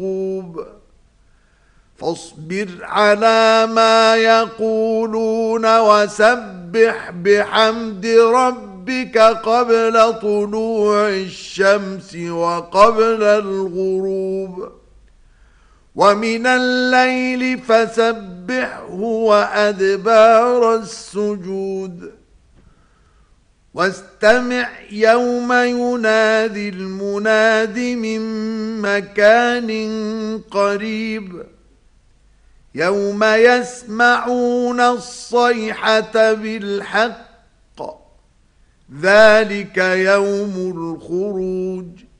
فاصبر على ما يقولون وسبح بحمد ربك قبل طلوع الشمس وقبل الغروب، ومن الليل فسبحه وأدبار السجود، واستمع يوم ينادي المناد من مكان قريب، يوم يسمعون الصيحة بالحق، ذلك يوم الخروج.